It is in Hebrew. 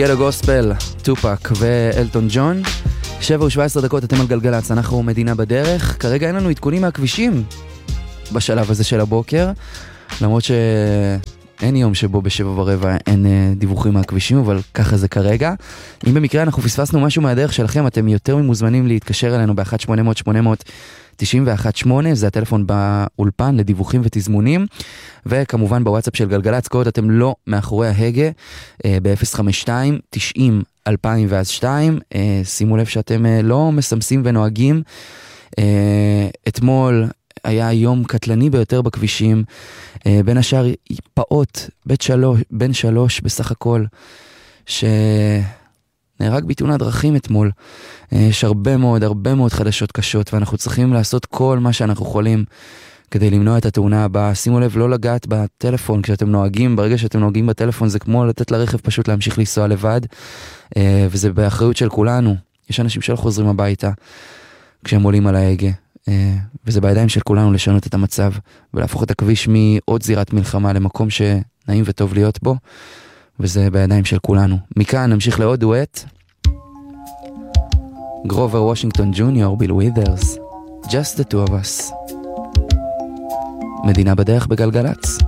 גטו גוספל, טופק ואלטון ג'ון. 7:17, אתם על גלגלץ, אנחנו מדינה בדרך. כרגע אין לנו עדכונים מהכבישים בשלב הזה של הבוקר, למרות שאין יום שבו ב7:15 אין דיווחים מהכבישים, אבל ככה זה כרגע. אם במקרה אנחנו פספסנו משהו מהדרך שלכם, אתם יותר ממוזמנים להתקשר אלינו ב-1-800-800-918, זה הטלפון באולפן לדיווחים ותזמונים, וכמובן בוואטסאפ של גלגלץ, כל עוד אתם לא מאחורי ההגה, ב-052-90-2002, שימו לב שאתם לא מסמסים ונוהגים. אתמול היה יום קטלני ביותר בכבישים, בין השאר פעוט, בן 3 בסך הכל, שנהרג בתאונת דרכים אתמול. יש הרבה מאוד חדשות קשות, ואנחנו צריכים לעשות כל מה שאנחנו יכולים כדי למנוע את התאונה הבאה. שימו לב לא לגעת בטלפון כשאתם נוהגים, ברגע שאתם נוהגים בטלפון זה כמו לתת לרכב פשוט להמשיך לנסוע לבד, וזה באחריות של כולנו. יש אנשים שלא חוזרים הביתה כשהם עולים על ההגה, וזה בידיים של כולנו לשנות את המצב ולהפוך את הכביש מעוד זירת מלחמה למקום שנעים וטוב להיות בו, וזה בידיים של כולנו. מכאן נמשיך לעוד דואט, גרובר וושינגטון ג'וניור, ביל ווית'רס, Just the two of us. מדינה בדרך בגלגלץ.